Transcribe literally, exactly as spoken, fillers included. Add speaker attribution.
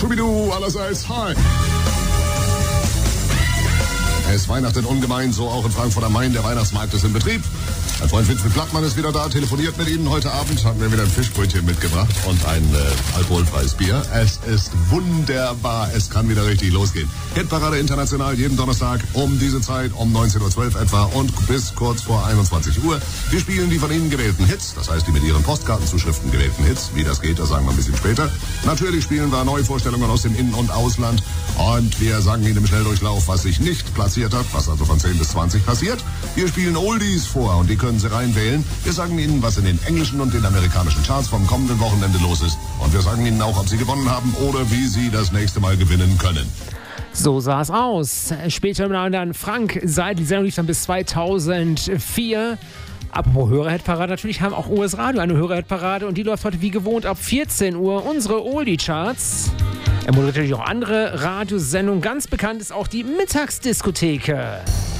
Speaker 1: Schubidu allerseits, hi. Es weihnachtet ungemein, so auch in Frankfurt am Main. Der Weihnachtsmarkt ist in Betrieb. Mein Freund Winfried Plattmann ist wieder da, telefoniert mit Ihnen. Heute Abend haben wir wieder ein Fischbrötchen mitgebracht und ein äh, alkoholfreies Bier. Es ist wunderbar, es kann wieder richtig losgehen. Hitparade International jeden Donnerstag um diese Zeit, um neunzehn Uhr zwölf etwa und bis kurz vor einundzwanzig Uhr. Wir spielen die von Ihnen gewählten Hits, das heißt die mit Ihren Postkartenzuschriften gewählten Hits. Wie das geht, das sagen wir ein bisschen später. Natürlich spielen wir Neuvorstellungen aus dem In- und Ausland und wir sagen Ihnen im Schnelldurchlauf, was sich nicht platziert hat, was also von zehn bis zwanzig passiert. Wir spielen Oldies vor und die können Sie reinwählen. Wir sagen Ihnen, was in den englischen und den amerikanischen Charts vom kommenden Wochenende los ist. Und wir sagen Ihnen auch, ob Sie gewonnen haben oder wie Sie das nächste Mal gewinnen können.
Speaker 2: So sah es aus. Später dann Frank Seidel. Die Sendung lief dann bis zweitausendvier. Apropos Hörerhit-Parade, natürlich haben auch U S Radio eine Hörerhit-Parade und die läuft heute wie gewohnt ab vierzehn Uhr. Unsere Oldie-Charts. Er moderiert natürlich auch andere Radiosendungen. Ganz bekannt ist auch die Mittagsdiskotheke.